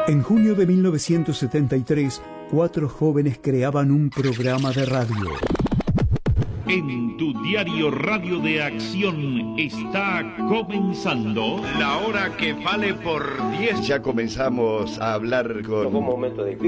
En junio de 1973, 4 jóvenes creaban un programa de radio. En tu diario Radio de Acción está comenzando La Hora que Vale por 10. Ya comenzamos a hablar con... Un momento difícil.